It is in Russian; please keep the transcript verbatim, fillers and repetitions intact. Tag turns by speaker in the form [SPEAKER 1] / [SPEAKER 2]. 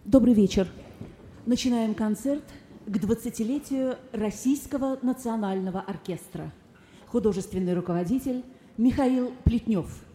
[SPEAKER 1] Добрый вечер. Начинаем концерт к двадцатилетию Российского национального оркестра. Художественный руководитель Михаил Плетнев.